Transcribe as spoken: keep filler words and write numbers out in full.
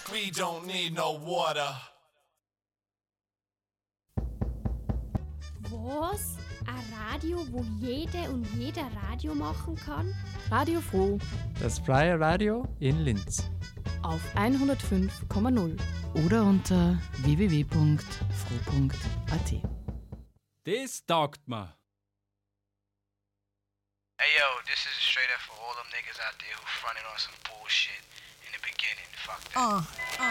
We don't need no water. Was? Ein Radio, wo jede und jeder Radio machen kann? Radio Froh. Das freie Radio in Linz. Auf hundertfünf Komma null. Oder unter w w w punkt froh punkt a t. Das taugt mir. Hey yo, this is straight up for all them niggas out there who fronted on some bullshit in the beginning. Fuck that. Uh, uh.